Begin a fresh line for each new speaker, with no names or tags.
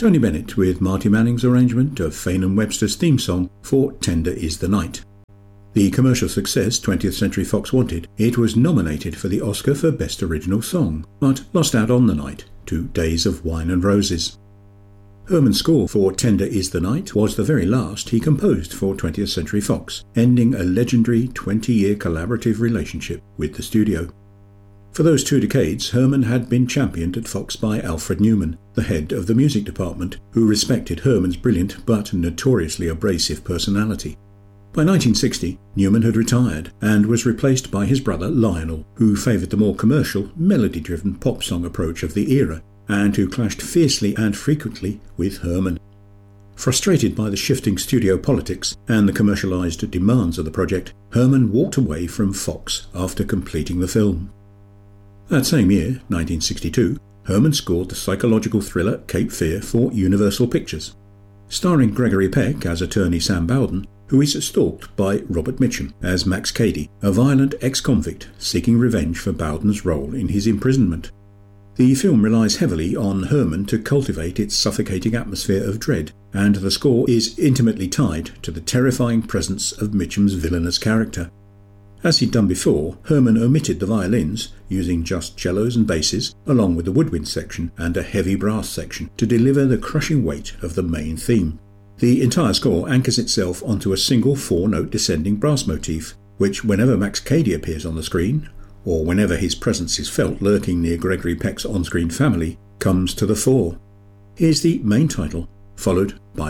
Tony Bennett with Marty Manning's arrangement of Fane and Webster's theme song for Tender Is the Night. The commercial success 20th Century Fox wanted, it was nominated for the Oscar for Best Original Song, but lost out on the night to Days of Wine and Roses. Herman's score for Tender Is the Night was the very last he composed for 20th Century Fox, ending a legendary 20-year collaborative relationship with the studio. For those 2 decades, Herman had been championed at Fox by Alfred Newman, the head of the music department, who respected Herman's brilliant but notoriously abrasive personality. By 1960, Newman had retired and was replaced by his brother Lionel, who favoured the more commercial, melody-driven pop song approach of the era, and who clashed fiercely and frequently with Herman. Frustrated by the shifting studio politics and the commercialised demands of the project, Herman walked away from Fox after completing the film. That same year, 1962, Herman scored the psychological thriller Cape Fear for Universal Pictures, starring Gregory Peck as attorney Sam Bowden, who is stalked by Robert Mitchum as Max Cady, a violent ex-convict seeking revenge for Bowden's role in his imprisonment. The film relies heavily on Herman to cultivate its suffocating atmosphere of dread, and the score is intimately tied to the terrifying presence of Mitchum's villainous character. As he'd done before, Herman omitted the violins, using just cellos and basses, along with the woodwind section and a heavy brass section, to deliver the crushing weight of the main theme. The entire score anchors itself onto a single 4-note descending brass motif, which whenever Max Cady appears on the screen, or whenever his presence is felt lurking near Gregory Peck's on-screen family, comes to the fore. Here's the main title, followed by